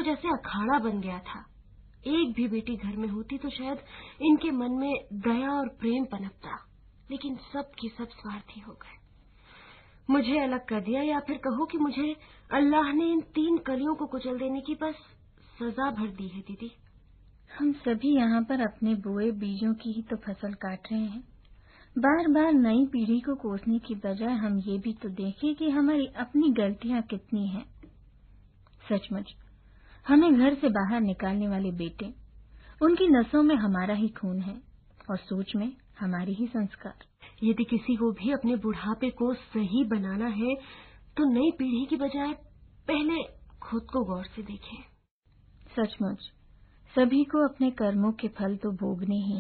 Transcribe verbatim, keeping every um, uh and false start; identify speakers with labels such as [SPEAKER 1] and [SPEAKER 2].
[SPEAKER 1] तो जैसे अखाड़ा बन गया था। एक भी बेटी घर में होती तो शायद इनके मन में दया और प्रेम पनपता, लेकिन सब के सब स्वार्थी हो गए। मुझे अलग कर दिया, या फिर कहो कि मुझे अल्लाह ने इन तीन कलियों को कुचल देने की बस सजा भर दी है। दीदी,
[SPEAKER 2] हम सभी यहाँ पर अपने बोए बीजों की ही तो फसल काट रहे हैं। बार बार नई पीढ़ी को कोसने की बजाय हम ये भी तो देखें कि हमारी अपनी गलतियाँ कितनी हैं। सचमुच हमें घर से बाहर निकालने वाले बेटे, उनकी नसों में हमारा ही खून है और सोच में हमारी ही संस्कार।
[SPEAKER 1] यदि किसी को भी अपने बुढ़ापे को सही बनाना है तो नई पीढ़ी की बजाय पहले खुद को गौर से देखें।
[SPEAKER 2] सचमुच सभी को अपने कर्मों के फल तो भोगने ही